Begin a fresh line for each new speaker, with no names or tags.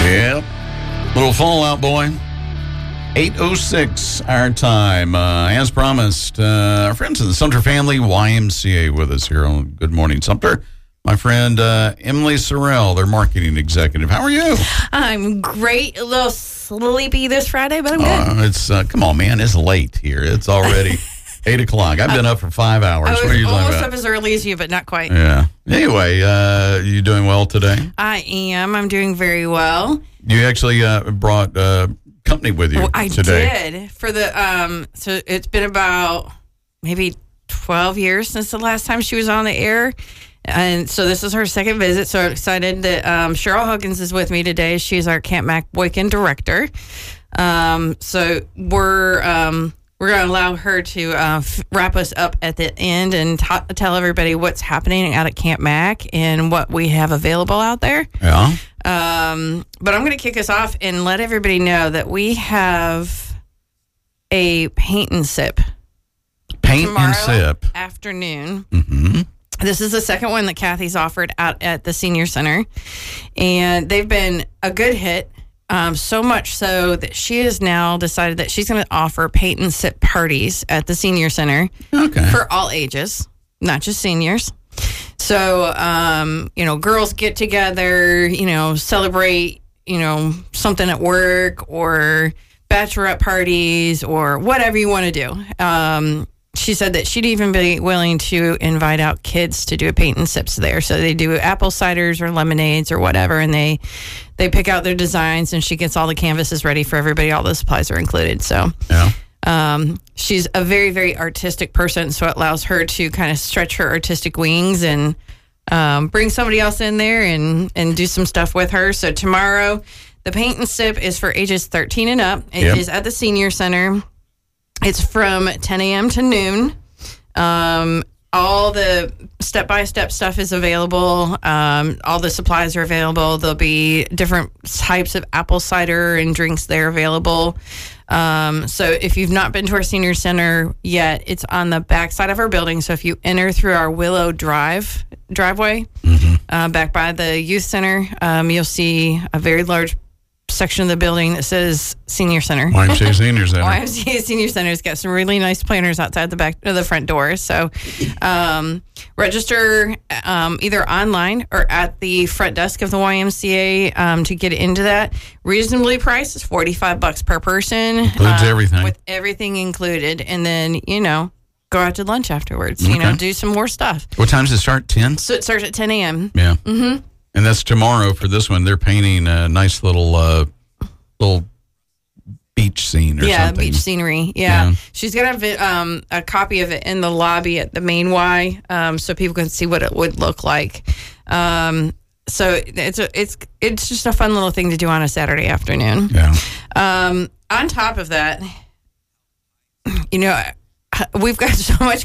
Yep. Little Fallout Boy. 8:06 our time. As promised, our friends in the Sumter Family YMCA with us here on Good Morning Sumter. My friend Emily Sorrell, their marketing executive. How are you?
I'm great. A little sleepy this Friday, but I'm good.
It's come on, man. It's late here. It's already 8 o'clock. I've been up for 5 hours.
I
What are you
was
talking
almost
about?
up as early as you, but not quite.
Yeah. Anyway, you doing well today?
I am. I'm doing very well.
You actually brought company with you
I
today.
did for the so it's been about maybe 12 years since the last time she was on the air. And so this is her second visit. So excited that Cheryl Huggins is with me today. She's our Camp Mac Boykin director. So we're going to allow her to wrap us up at the end and tell everybody what's happening out at Camp Mac and what we have available out there.
Yeah.
But I'm going to kick us off and let everybody know that we have a paint and sip.
Paint
tomorrow
and sip.
Afternoon.
Mm-hmm.
This is the second one that Kathy's offered out at the Senior Center. And they've been a good hit. So much so that she has now decided that she's going to offer paint and sip parties at the Senior Center for all ages, not just seniors. So, girls get together, celebrate, something at work or bachelorette parties or whatever you want to do. She said that she'd even be willing to invite out kids to do a paint and sips there. So they do apple ciders or lemonades or whatever, and they pick out their designs, and she gets all the canvases ready for everybody. All the supplies are included. So she's a very, very artistic person, so it allows her to kind of stretch her artistic wings and bring somebody else in there and do some stuff with her. So tomorrow, the paint and sip is for ages 13 and up. It is at the Senior Center. It's from 10 a.m. to noon. All the step-by-step stuff is available. All the supplies are available. There'll be different types of apple cider and drinks there available. So if you've not been to our Senior Center yet, it's on the back side of our building. So if you enter through our Willow driveway, back by the youth center, you'll see a very large section of the building that says Senior Center.
YMCA Senior Center.
YMCA Senior Center's got some really nice planters outside the back of the front door. So register either online or at the front desk of the YMCA to get into that. Reasonably priced is $45 per person.
Includes everything.
With everything included. And then, go out to lunch afterwards. Do some more stuff.
What time does it start? 10?
So it starts at 10 a.m.
Yeah. Mm-hmm. And that's tomorrow for this one. They're painting a nice little beach scene or something.
Yeah, beach scenery. Yeah. She's going to have a copy of it in the lobby at the main Y so people can see what it would look like. So it's just a fun little thing to do on a Saturday afternoon.
Yeah.
On top of that, we've got so much